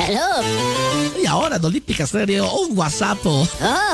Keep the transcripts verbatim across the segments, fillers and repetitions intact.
Hello. Y ahora en Olímpica Estéreo, un WhatsApp. Oh.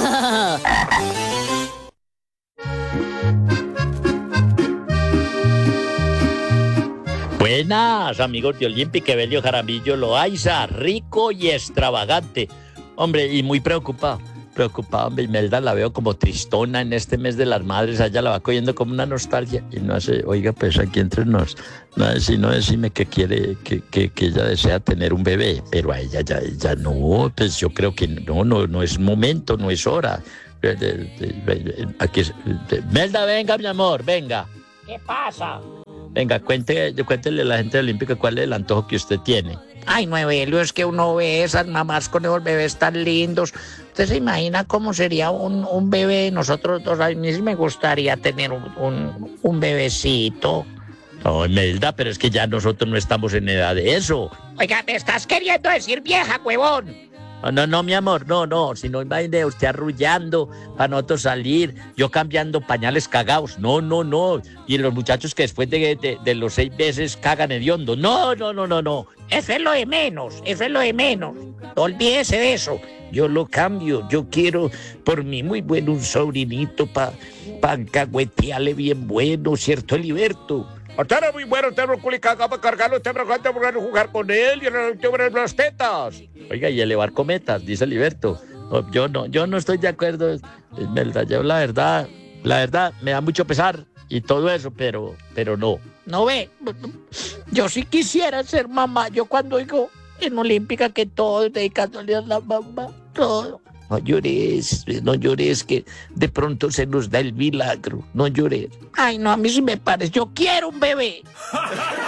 Buenas, amigos de Olímpica, Evelio Jaramillo Loaiza, rico y extravagante. Hombre, y muy preocupado, preocupado, hombre, Imelda la veo como tristona en este mes de las madres, allá la va cogiendo como una nostalgia, y no hace, oiga, pues aquí entre nos, no hace sino decirme que quiere, que, que, que ella desea tener un bebé, pero a ella ya, ya no, pues yo creo que no, no, no es momento, no es hora. Aquí es, Imelda, venga, mi amor, venga. ¿Qué pasa? Venga, cuente, cuéntele a la gente olímpica cuál es el antojo que usted tiene. Ay, no, Evelio, es que uno ve esas mamás con esos bebés tan lindos. ¿Usted se imagina cómo sería un, un bebé de nosotros dos? A mí sí me gustaría tener un, un, un bebecito. No, Imelda, pero es que ya nosotros no estamos en edad de eso. Oiga, ¿me estás queriendo decir vieja, huevón? No, no, no, mi amor, no, no, si no imagine usted arrullando para nosotros salir, yo cambiando pañales cagados, no, no, no, y los muchachos que después de, de, de los seis meses cagan hediondo, no, no, no, no, no. Eso es lo de menos, eso es lo de menos, olvídese de eso. Yo lo cambio, yo quiero por mí muy bueno un sobrinito para pa cagüetearle bien bueno, ¿cierto, Heliberto? Usted era muy bueno, usted no culicaga para cargarlo, usted no jugar con él y en las tetas. Oiga, y elevar cometas, dice Heliberto. No, yo no, yo no estoy de acuerdo, Imelda, yo la verdad, la verdad, me da mucho pesar y todo eso, pero, pero no. No ve, yo sí quisiera ser mamá, yo cuando oigo en Olímpica que todo dedicándole a la mamá, todo. No llores, no llores, que de pronto se nos da el milagro, no llores. Ay, no, a mí sí me parece, yo quiero un bebé.